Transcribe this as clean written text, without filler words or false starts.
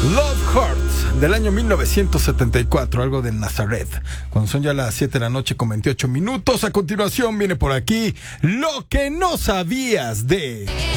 Love Heart, del año 1974, algo de Nazaret. Cuando son ya las 7 de la noche con 28 minutos. A continuación viene por aquí lo que no sabías de...